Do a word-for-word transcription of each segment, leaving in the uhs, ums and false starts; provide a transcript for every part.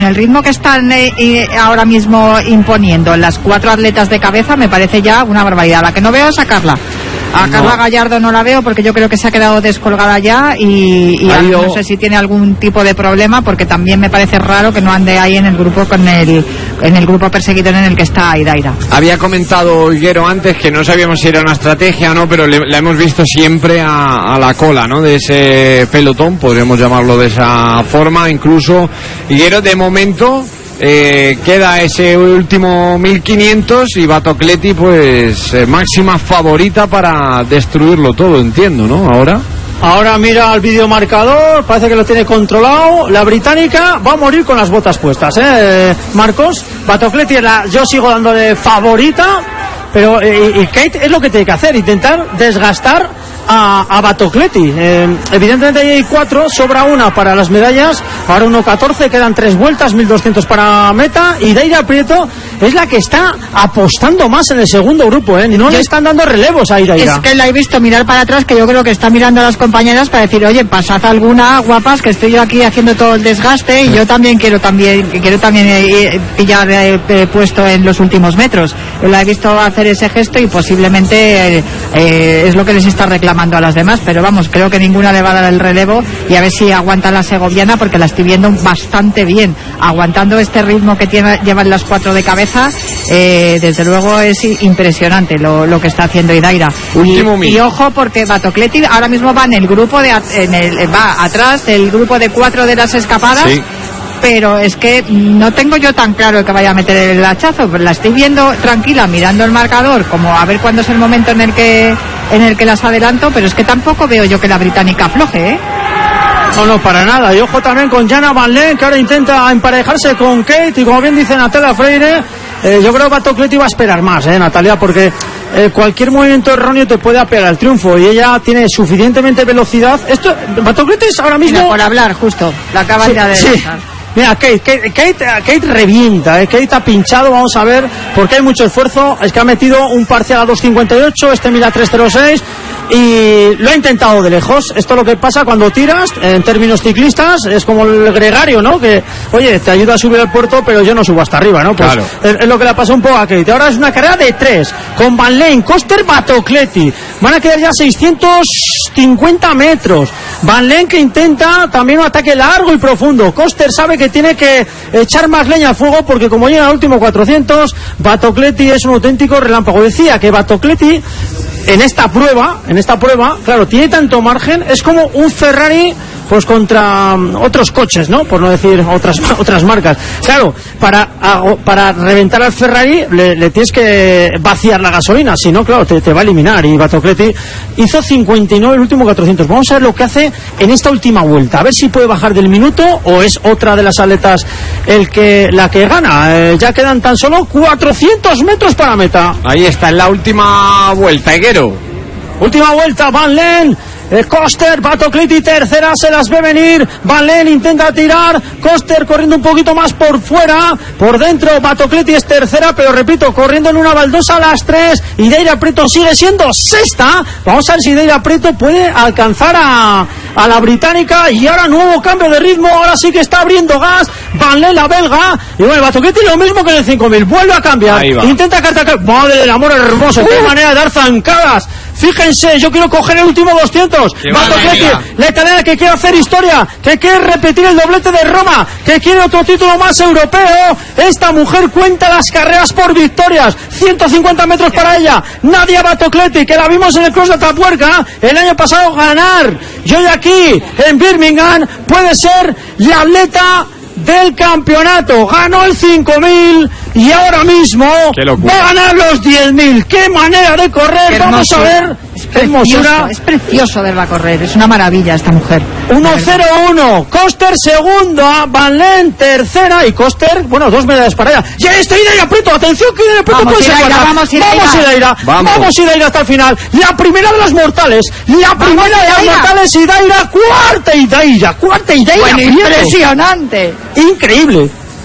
El ritmo que están eh, eh, ahora mismo imponiendo las cuatro atletas de cabeza me parece ya una barbaridad. La que no veo es a Carla. A no. Carla Gallardo no la veo porque yo creo que se ha quedado descolgada ya y, y no sé si tiene algún tipo de problema, porque también me parece raro que no ande ahí en el grupo con el en el grupo perseguidor en el que está Idaira. Había comentado Higuero antes que no sabíamos si era una estrategia o no, pero le, la hemos visto siempre a, a la cola, ¿no?, de ese pelotón, podríamos llamarlo de esa forma. Incluso Higuero, de momento Eh, queda ese último mil quinientos y Batocletti pues eh, máxima favorita para destruirlo todo, entiendo, ¿no? Ahora Ahora mira al videomarcador, parece que lo tiene controlado. La británica va a morir con las botas puestas, ¿eh, Marcos? Batocletti, la, yo sigo dándole favorita, pero eh, y Kate es lo que tiene que hacer, intentar desgastar a, a Batocletti. Eh, evidentemente ahí hay cuatro, sobra una para las medallas, ahora uno catorce, quedan tres vueltas, mil doscientos para meta, y Idaira Prieto es la que está apostando más en el segundo grupo, ¿eh? No yo, le están dando relevos a Idaira. Es que la he visto mirar para atrás, que yo creo que está mirando a las compañeras para decir, oye, pasad alguna, guapas, que estoy yo aquí haciendo todo el desgaste y yo también quiero también quiero también eh, pillar eh, eh, puesto en los últimos metros. La he visto hacer ese gesto y posiblemente eh, eh, es lo que les está reclamando a las demás, pero vamos, creo que ninguna le va a dar el relevo y a ver si aguanta la segoviana, porque la estoy viendo bastante bien, aguantando este ritmo que tiene, llevan las cuatro de cabeza. Eh, desde luego es impresionante lo, lo que está haciendo Idaira. Y, y ojo, porque Batocletti ahora mismo va en el grupo de en el, va atrás del grupo de cuatro de las escapadas. Sí. Pero es que no tengo yo tan claro que vaya a meter el hachazo, pero la estoy viendo tranquila, mirando el marcador, como a ver cuándo es el momento en el que en el que las adelanto, pero es que tampoco veo yo que la británica afloje, ¿eh? No, no, para nada. Y ojo también con Jana Van Leen, que ahora intenta emparejarse con Kate, y como bien dice Natalia Freire, eh, yo creo que Batocletti va a esperar más, eh, Natalia, porque eh, cualquier movimiento erróneo te puede apegar al triunfo, y ella tiene suficientemente velocidad. Esto, Batocletti es ahora mismo... Mira, por hablar, justo, la acaba sí, de adelantar. Sí. Mira, Kate, Kate, Kate, Kate revienta, ¿eh? Kate ha pinchado, vamos a ver, porque hay mucho esfuerzo. Es que ha metido un parcial a dos cincuenta y ocho, este mira tres cero seis, y lo ha intentado de lejos. Esto es lo que pasa cuando tiras, en términos ciclistas, es como el gregario, ¿no? Que, oye, te ayuda a subir al puerto, pero yo no subo hasta arriba, ¿no? Pues claro. es, es lo que le ha pasado un poco a Kate. Ahora es una carrera de tres, con Van Leen, Koster, Batocletti. Van a quedar ya seiscientos cincuenta metros. Van Leen, que intenta también un ataque largo y profundo. Koster sabe que tiene que echar más leña al fuego, porque como llega al último cuatrocientos, Batocletti es un auténtico relámpago. Decía que Batocletti en esta prueba, en esta prueba, claro, tiene tanto margen, es como un Ferrari pues contra um, otros coches, ¿no? Por no decir otras otras marcas. Claro, para a, para reventar al Ferrari le, le tienes que vaciar la gasolina, si no, claro, te, te va a eliminar. Y Batocletti hizo cincuenta y nueve el último cuatrocientos. Vamos a ver lo que hace en esta última vuelta, a ver si puede bajar del minuto o es otra de las atletas el que la que gana. Eh, ya quedan tan solo cuatrocientos metros para meta. Ahí está, en la última vuelta, Higuero. Última vuelta, Van Leen, eh, Koster, Batocletti tercera, se las ve venir. Van Leen intenta tirar, Koster corriendo un poquito más por fuera, por dentro Batocletti es tercera, pero repito, corriendo en una baldosa a las tres. Idaira Prieto sigue siendo sexta. Vamos a ver si Idaira Prieto puede alcanzar a, a la británica. Y ahora nuevo cambio de ritmo, ahora sí que está abriendo gas Van Leen, la belga. Y bueno, Batocletti lo mismo que en el cinco mil, vuelve a cambiar, intenta cartar, madre del amor hermoso, uh. qué manera de dar zancadas. Fíjense, yo quiero coger el último doscientos. Batocletti, la italiana, que quiere hacer historia, que quiere repetir el doblete de Roma, que quiere otro título más europeo. Esta mujer cuenta las carreras por victorias. ciento cincuenta metros para ella. Nadia Batocletti, que la vimos en el Cross de Atapuerca el año pasado ganar. Y hoy aquí, en Birmingham, puede ser la atleta del campeonato. Ganó el cinco mil y ahora mismo va a ganar los diez mil. ¡Qué manera de correr! Vamos a ver. Es precioso, es precioso verla correr, es una maravilla esta mujer. uno cero uno, Koster segunda, Van Leen tercera, y Koster, bueno, dos medallas para ella. ¡Ya está Idaira Prieto! ¡Atención que Idaira Prieto puede ser cuarta! ¡Vamos, Idaira! ¡Vamos, Idaira! ¡Vamos, vamos, Idaira hasta el final! ¡La primera de las mortales! ¡La primera de las mortales, Idaira! ¡Cuarta Idaira! ¡Cuarta Idaira! Bueno, impresionante. Increíble.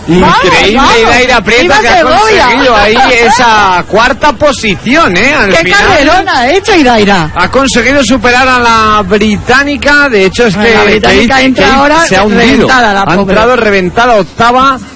Increíble, vamos, Idaira Prieto, viva que ha Segovia. conseguido ahí esa cuarta posición, ¿eh? Al ¡Qué final carrerona ha hecho Idaira! ha conseguido superar a la británica. De hecho, es Bueno, que la británica Kate- entra Kate ahora se ha hundido. reventada, la ha pobre. entrado reventada octava.